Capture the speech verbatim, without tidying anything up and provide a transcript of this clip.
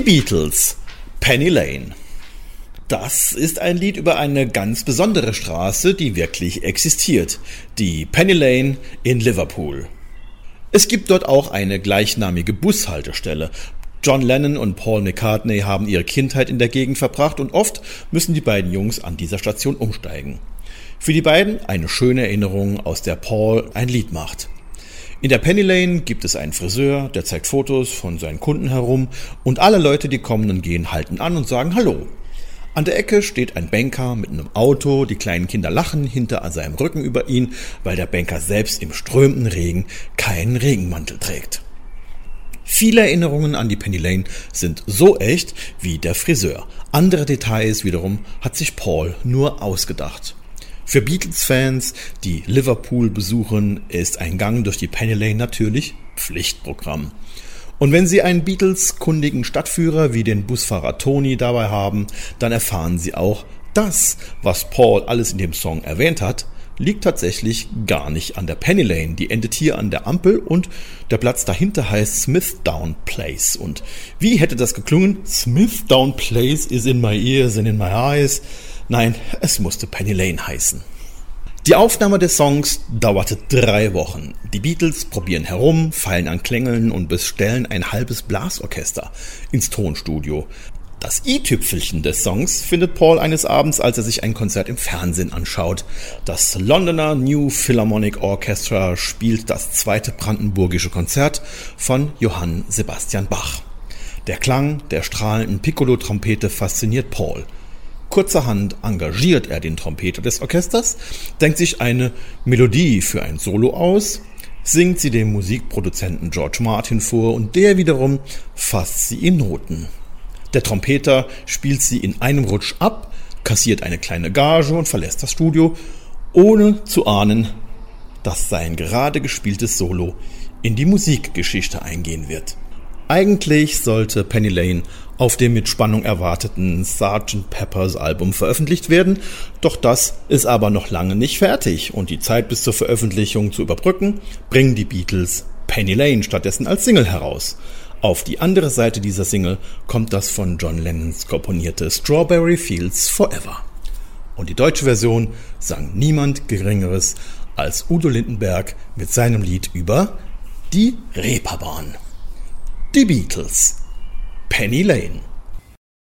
Beatles, Penny Lane. Das ist ein Lied über eine ganz besondere Straße, die wirklich existiert, die Penny Lane in Liverpool. Es gibt dort auch eine gleichnamige Bushaltestelle. John Lennon und Paul McCartney haben ihre Kindheit in der Gegend verbracht und oft müssen die beiden Jungs an dieser Station umsteigen. Für die beiden eine schöne Erinnerung, aus der Paul ein Lied macht. In der Penny Lane gibt es einen Friseur, der zeigt Fotos von seinen Kunden herum und alle Leute, die kommen und gehen, halten an und sagen Hallo. An der Ecke steht ein Banker mit einem Auto, die kleinen Kinder lachen hinter an seinem Rücken über ihn, weil der Banker selbst im strömenden Regen keinen Regenmantel trägt. Viele Erinnerungen an die Penny Lane sind so echt wie der Friseur. Andere Details wiederum hat sich Paul nur ausgedacht. Für Beatles-Fans, die Liverpool besuchen, ist ein Gang durch die Penny Lane natürlich Pflichtprogramm. Und wenn Sie einen Beatles-kundigen Stadtführer wie den Busfahrer Tony dabei haben, dann erfahren Sie auch, das, was Paul alles in dem Song erwähnt hat, liegt tatsächlich gar nicht an der Penny Lane. Die endet hier an der Ampel und der Platz dahinter heißt Smithdown Place. Und wie hätte das geklungen? Smithdown Place is in my ears and in my eyes. Nein, es musste Penny Lane heißen. Die Aufnahme des Songs dauerte drei Wochen. Die Beatles probieren herum, feilen an Klängeln und bestellen ein halbes Blasorchester ins Tonstudio. Das i-Tüpfelchen des Songs findet Paul eines Abends, als er sich ein Konzert im Fernsehen anschaut. Das Londoner New Philharmonic Orchestra spielt das zweite brandenburgische Konzert von Johann Sebastian Bach. Der Klang der strahlenden Piccolo-Trompete fasziniert Paul. Kurzerhand engagiert er den Trompeter des Orchesters, denkt sich eine Melodie für ein Solo aus, singt sie dem Musikproduzenten George Martin vor und der wiederum fasst sie in Noten. Der Trompeter spielt sie in einem Rutsch ab, kassiert eine kleine Gage und verlässt das Studio, ohne zu ahnen, dass sein gerade gespieltes Solo in die Musikgeschichte eingehen wird. Eigentlich sollte Penny Lane auf dem mit Spannung erwarteten Sergeant Pepper's Album veröffentlicht werden, doch das ist aber noch lange nicht fertig und die Zeit bis zur Veröffentlichung zu überbrücken, bringen die Beatles Penny Lane stattdessen als Single heraus. Auf die andere Seite dieser Single kommt das von John Lennons komponierte Strawberry Fields Forever. Und die deutsche Version sang niemand Geringeres als Udo Lindenberg mit seinem Lied über die Reeperbahn. Die Beatles, Penny Lane.